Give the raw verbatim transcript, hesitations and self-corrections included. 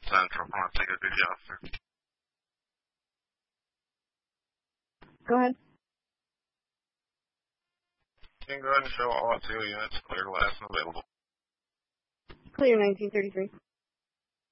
Central. I want to take a duty officer. Go ahead. You can go ahead and show all auxiliary units clear, last and available. Clear nineteen thirty-three.